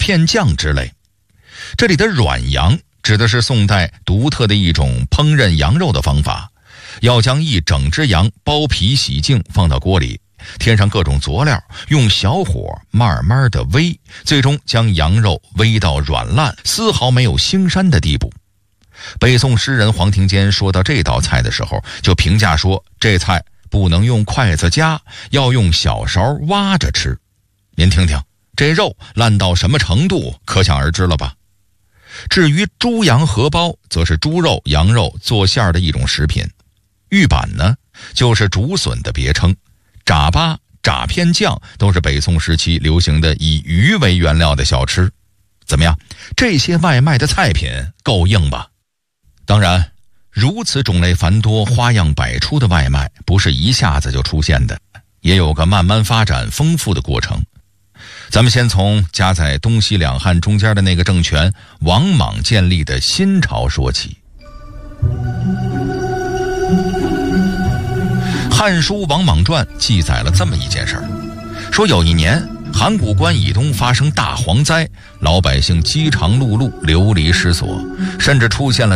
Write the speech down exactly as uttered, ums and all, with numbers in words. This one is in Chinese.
片酱之类。这里的软羊指的是宋代独特的一种烹饪羊肉的方法，要将一整只羊剥皮洗净，放到锅里，添上各种佐料，用小火慢慢的煨，最终将羊肉煨到软烂，丝毫没有腥膻的地步。北宋诗人黄庭坚说到这道菜的时候，就评价说，这菜不能用筷子夹，要用小勺挖着吃。您听听，这肉烂到什么程度，可想而知了吧。至于猪羊合包，则是猪肉、羊肉做馅的一种食品。玉板呢，就是竹笋的别称。炸粑、炸片酱都是北宋时期流行的以鱼为原料的小吃。怎么样，这些外卖的菜品够硬吧？当然，如此种类繁多、花样百出的外卖不是一下子就出现的，也有个慢慢发展丰富的过程。咱们先从夹在东西两汉中间的那个政权王莽建立的新朝说起。《汉书·王莽传》记载了这么一件事儿，说有一年函谷关以东发生大蝗灾，老百姓饥肠辘辘，流离失所，甚至出现了